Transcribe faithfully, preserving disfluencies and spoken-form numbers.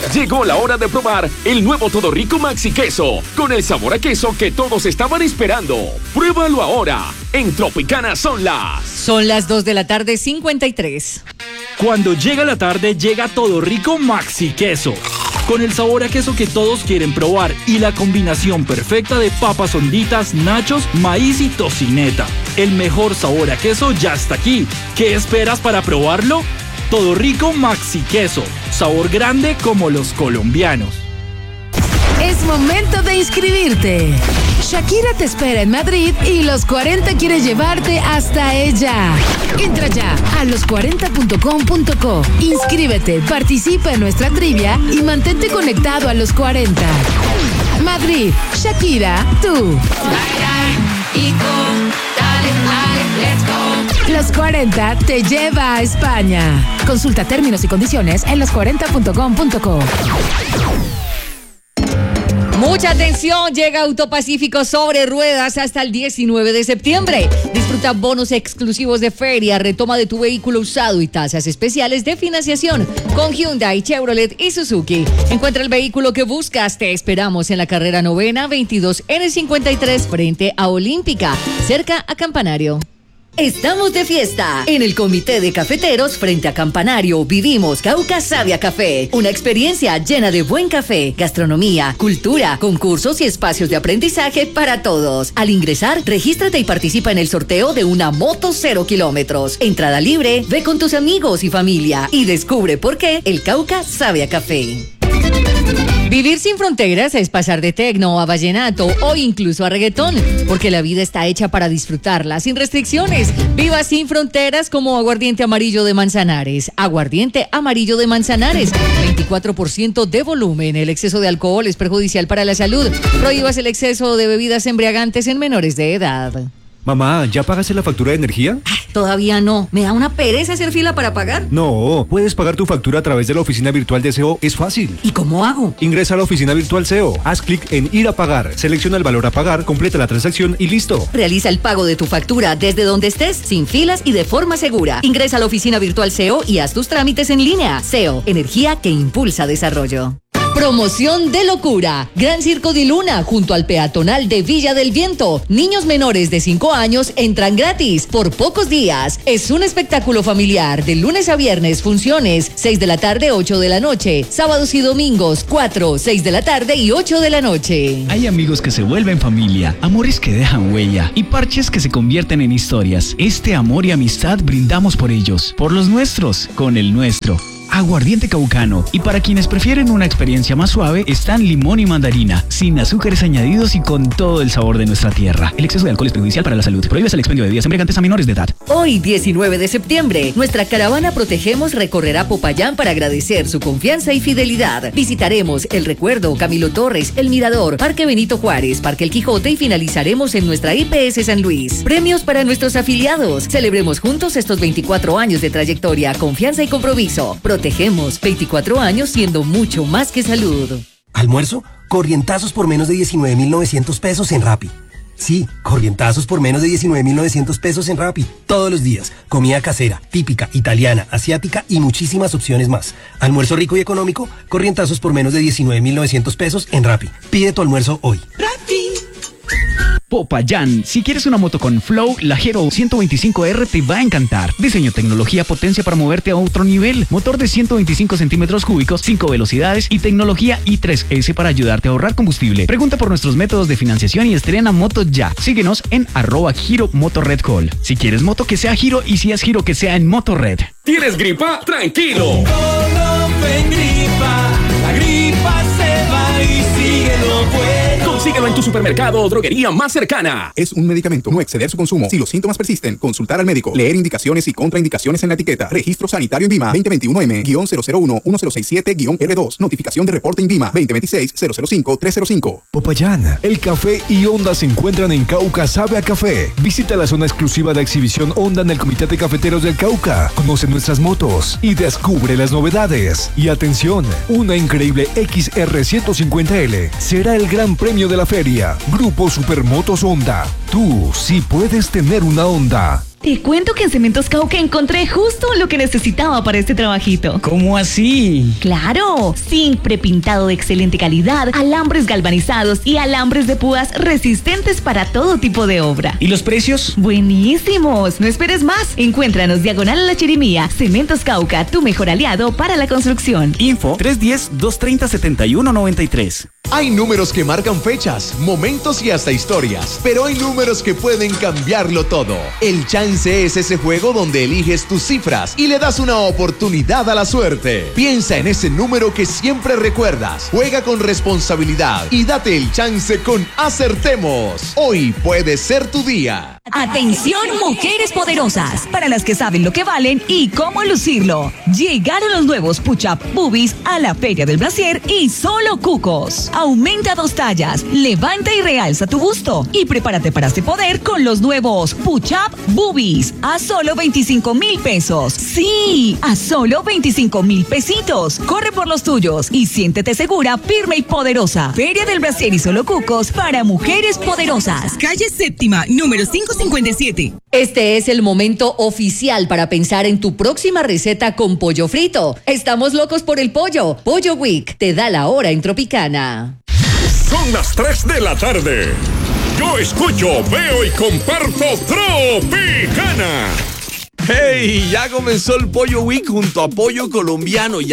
Llegó la hora de probar el nuevo Todo Rico Maxi Queso, con el sabor a queso que todos estaban esperando. Pruébalo ahora. En Tropicana son las... Son las dos de la tarde, cincuenta y tres. Cuando llega la tarde, llega Todo Rico Maxi Queso. Con el sabor a queso que todos quieren probar y la combinación perfecta de papas honditas, nachos, maíz y tocineta. El mejor sabor a queso ya está aquí. ¿Qué esperas para probarlo? Todo Rico Maxi Queso. Sabor grande como los colombianos. Es momento de inscribirte. Shakira te espera en Madrid y Los cuarenta quiere llevarte hasta ella. Entra ya a los cuarenta punto com punto co. Inscríbete, participa en nuestra trivia y mantente conectado a Los cuarenta. Madrid, Shakira, tú. Los cuarenta te lleva a España. Consulta términos y condiciones en los cuarenta punto com punto co. Mucha atención, llega Autopacífico sobre ruedas hasta el diecinueve de septiembre. Disfruta bonos exclusivos de feria, retoma de tu vehículo usado y tasas especiales de financiación con Hyundai, Chevrolet y Suzuki. Encuentra el vehículo que buscas. Te esperamos en la carrera novena veintidós N cincuenta y tres frente a Olímpica, cerca a Campanario. Estamos de fiesta. En el Comité de Cafeteros frente a Campanario vivimos Cauca Sabe a Café. Una experiencia llena de buen café, gastronomía, cultura, concursos y espacios de aprendizaje para todos. Al ingresar, regístrate y participa en el sorteo de una moto cero kilómetros. Entrada libre, ve con tus amigos y familia y descubre por qué el Cauca sabe a café. Vivir sin fronteras es pasar de tecno a vallenato o incluso a reggaetón, porque la vida está hecha para disfrutarla sin restricciones. Viva sin fronteras como Aguardiente Amarillo de Manzanares. Aguardiente Amarillo de Manzanares, veinticuatro por ciento de volumen. El exceso de alcohol es perjudicial para la salud. Prohíbas el exceso de bebidas embriagantes en menores de edad. Mamá, ¿ya pagaste la factura de energía? Ay, todavía no. ¿Me da una pereza hacer fila para pagar? No, puedes pagar tu factura a través de la oficina virtual de S E O. Es fácil. ¿Y cómo hago? Ingresa a la oficina virtual S E O. Haz clic en Ir a pagar. Selecciona el valor a pagar, completa la transacción y listo. Realiza el pago de tu factura desde donde estés, sin filas y de forma segura. Ingresa a la oficina virtual S E O y haz tus trámites en línea. S E O, energía que impulsa desarrollo. Promoción de locura. Gran Circo de Luna junto al peatonal de Villa del Viento. Niños menores de cinco años entran gratis por pocos días. Es un espectáculo familiar de lunes a viernes. Funciones seis de la tarde, ocho de la noche. Sábados y domingos cuatro, seis de la tarde y ocho de la noche. Hay amigos que se vuelven familia, amores que dejan huella y parches que se convierten en historias. Este amor y amistad brindamos por ellos, por los nuestros, con el nuestro. Aguardiente Caucano. Y para quienes prefieren una experiencia más suave, están limón y mandarina, sin azúcares añadidos y con todo el sabor de nuestra tierra. El exceso de alcohol es perjudicial para la salud. Prohíbes el expendio de bebidas embriagantes a menores de edad. Hoy, diecinueve de septiembre, nuestra caravana Protegemos recorrerá Popayán para agradecer su confianza y fidelidad. Visitaremos El Recuerdo, Camilo Torres, El Mirador, Parque Benito Juárez, Parque El Quijote y finalizaremos en nuestra I P S San Luis. Premios para nuestros afiliados. Celebremos juntos estos veinticuatro años de trayectoria, confianza y compromiso. Protegemos, veinticuatro años siendo mucho más que salud. ¿Almuerzo? Corrientazos por menos de diecinueve mil novecientos pesos en Rappi. Sí, corrientazos por menos de diecinueve mil novecientos pesos en Rappi. Todos los días. Comida casera, típica, italiana, asiática y muchísimas opciones más. Almuerzo rico y económico, corrientazos por menos de diecinueve mil novecientos pesos en Rappi. Pide tu almuerzo hoy. ¡Rappi! Popayán. Si quieres una moto con flow, la Hero ciento veinticinco R te va a encantar. Diseño, tecnología, potencia para moverte a otro nivel. Motor de ciento veinticinco centímetros cúbicos, cinco velocidades y tecnología i tres ese para ayudarte a ahorrar combustible. Pregunta por nuestros métodos de financiación y estrena moto ya. Síguenos en arroba Giro Motorred Call. Si quieres moto que sea Giro y si es Giro que sea en Motorred. ¿Tienes gripa? Tranquilo. No ven gripa, la gripa se va y sigue lo bueno. Consíguelo en tu supermercado o droguería más cercana. Es un medicamento, no exceder su consumo. Si los síntomas persisten, consultar al médico. Leer indicaciones y contraindicaciones en la etiqueta. Registro sanitario INVIMA veinte veintiuno M cero cero uno uno cero seis siete R dos. Notificación de reporte INVIMA veinte veintiséis cero cero cinco tres cero cinco. Popayán, el café y Honda se encuentran en Cauca Sabe a Café. Visita la zona exclusiva de exhibición Honda en el Comité de Cafeteros del Cauca. Conoce nuestras motos y descubre las novedades. Y atención, una increíble X R ciento cincuenta L será el gran premio de la feria. Grupo Supermotos Honda. Tú sí puedes tener una Honda. Te cuento que en Cementos Cauca encontré justo lo que necesitaba para este trabajito. ¿Cómo así? ¡Claro! Zinc prepintado de excelente calidad, alambres galvanizados y alambres de púas resistentes para todo tipo de obra. ¿Y los precios? ¡Buenísimos! No esperes más. Encuéntranos diagonal a la Chirimía. Cementos Cauca, tu mejor aliado para la construcción. Info tres uno cero, dos tres cero, siete uno nueve tres. Hay números que marcan fechas, momentos y hasta historias, pero hay números que pueden cambiarlo todo. El Chance es ese juego donde eliges tus cifras y le das una oportunidad a la suerte. Piensa en ese número que siempre recuerdas, juega con responsabilidad y date el chance con Acertemos. Hoy puede ser tu día. Atención, mujeres poderosas, para las que saben lo que valen y cómo lucirlo. Llegaron los nuevos Push-Up Boobies a la Feria del Brasier y solo cucos. Aumenta dos tallas, levanta y realza tu busto y prepárate para este poder con los nuevos Push-Up Boobies a solo veinticinco mil pesos. Sí, a solo veinticinco mil pesitos. Corre por los tuyos y siéntete segura, firme y poderosa. Feria del Brasier y solo cucos para mujeres poderosas. Calle Séptima, número quinientos cincuenta y siete. Este es el momento oficial para pensar en tu próxima receta con pollo frito. Estamos locos por el pollo. Pollo Week te da la hora en Tropicana. Son las tres de la tarde. Yo escucho, veo y comparto Tropicana. ¡Hey! Ya comenzó el Pollo Week junto a Pollo Colombiano. Ya